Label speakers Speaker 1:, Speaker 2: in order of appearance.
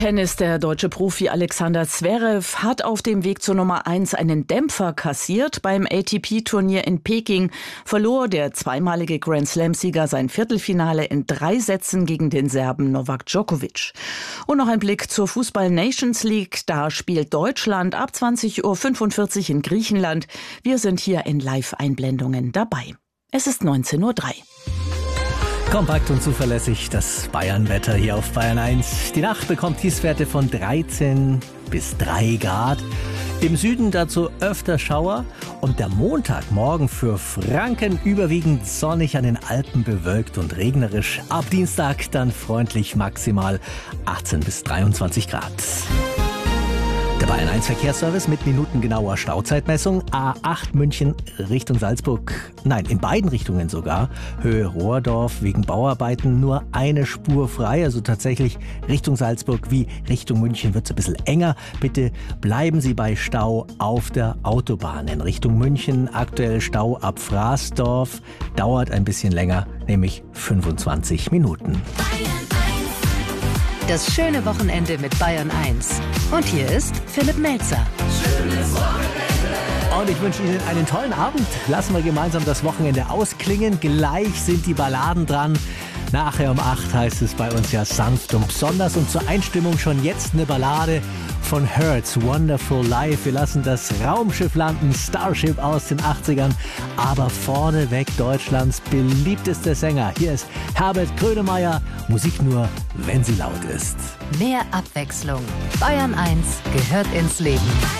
Speaker 1: Tennis. Der deutsche Profi Alexander Zverev hat auf dem Weg zur Nummer 1 einen Dämpfer kassiert. Beim ATP-Turnier in Peking verlor der zweimalige Grand-Slam-Sieger sein Viertelfinale in 3 Sätzen gegen den Serben Novak Djokovic. Und noch ein Blick zur Fußball-Nations League. Da spielt Deutschland ab 20:45 Uhr in Griechenland. Wir sind hier in Live-Einblendungen dabei. Es ist 19:03 Uhr.
Speaker 2: Kompakt und zuverlässig das Bayern-Wetter hier auf Bayern 1. Die Nacht bekommt Tiefstwerte von 13 bis 3 Grad. Im Süden dazu öfter Schauer und der Montagmorgen für Franken überwiegend sonnig, an den Alpen bewölkt und regnerisch. Ab Dienstag dann freundlich maximal 18 bis 23 Grad. Der Bayern 1 Verkehrsservice mit minutengenauer Stauzeitmessung. A8 München Richtung Salzburg. Nein, in beiden Richtungen sogar. Höhe Rohrdorf wegen Bauarbeiten nur eine Spur frei. Also tatsächlich Richtung Salzburg wie Richtung München wird es ein bisschen enger. Bitte bleiben Sie bei Stau auf der Autobahn. In Richtung München aktuell Stau ab Fraßdorf. Dauert ein bisschen länger, nämlich 25 Minuten.
Speaker 3: Das schöne Wochenende mit Bayern 1. Und hier ist Philipp Melzer.
Speaker 2: Schönes Wochenende. Und ich wünsche Ihnen einen tollen Abend. Lassen wir gemeinsam das Wochenende ausklingen. Gleich sind die Balladen dran. Nachher um 8 heißt es bei uns ja sanft und besonders. Und zur Einstimmung schon jetzt eine Ballade von Hertz, Wonderful Life. Wir lassen das Raumschiff landen, Starship aus den 80ern. Aber vorneweg Deutschlands beliebtester Sänger. Hier ist Herbert Grönemeyer. Musik nur, wenn sie laut ist.
Speaker 3: Mehr Abwechslung. Bayern 1 gehört ins Leben.